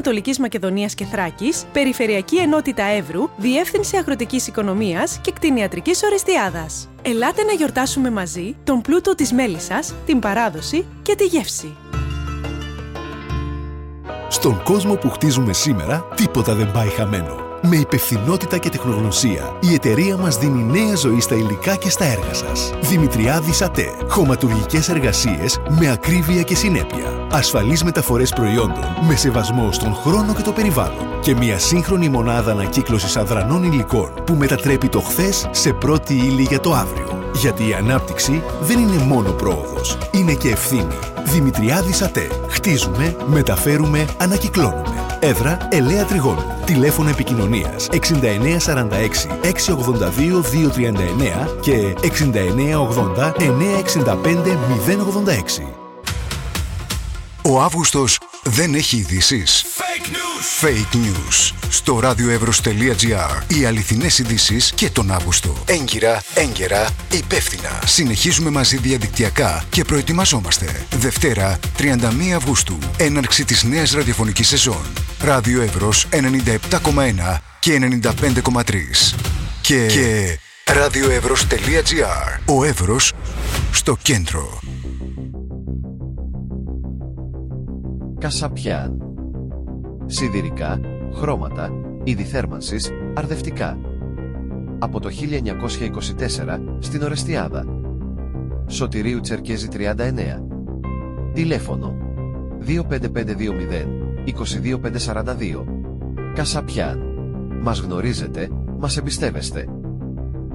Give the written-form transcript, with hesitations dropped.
Ανατολικής Μακεδονίας και Θράκης, Περιφερειακή Ενότητα Εύρου, Διεύθυνση Αγροτικής Οικονομίας και Κτηνιατρικής Ορεστιάδας. Ελάτε να γιορτάσουμε μαζί τον πλούτο της μέλισσας, την παράδοση και τη γεύση. Στον κόσμο που χτίζουμε σήμερα, τίποτα δεν πάει χαμένο. Με υπευθυνότητα και τεχνογνωσία, η εταιρεία μας δίνει νέα ζωή στα υλικά και στα έργα σας. Δημητριάδης ΑΤΕ. Χωματουργικές εργασίες με ακρίβεια και συνέπεια. Ασφαλείς μεταφορές προϊόντων με σεβασμό στον χρόνο και το περιβάλλον. Και μια σύγχρονη μονάδα ανακύκλωσης αδρανών υλικών που μετατρέπει το χθες σε πρώτη ύλη για το αύριο. Γιατί η ανάπτυξη δεν είναι μόνο πρόοδος, είναι και ευθύνη. Δημητριάδης ΑΤΕ. Χτίζουμε, μεταφέρουμε, ανακυκλώνουμε. Έδρα Ελαία Τριγώνου. Τηλέφωνο επικοινωνίας 6946 682 239 και 6980 965 086. Ο Αύγουστος δεν έχει ειδήσεις. Fake news. Στο radioevros.gr. Οι αληθινές ειδήσεις και τον Αύγουστο. Έγκυρα, έγκαιρα, υπεύθυνα. Συνεχίζουμε μαζί διαδικτυακά και προετοιμαζόμαστε. Δευτέρα, 31 Αυγούστου. Έναρξη της νέας ραδιοφωνικής σεζόν. Ράδιο Εύρος 97,1 και 95,3. Και radioevros.gr. Ο Εύρος στο κέντρο. Κασαπιάν. Σιδηρικά, χρώματα, είδη θέρμανσης, αρδευτικά. Από το 1924 στην Ορεστιάδα. Σωτηρίου Τσερκέζη 39. Τηλέφωνο 25520 22542. Κασαπιάν. Μας γνωρίζετε, μας εμπιστεύεστε.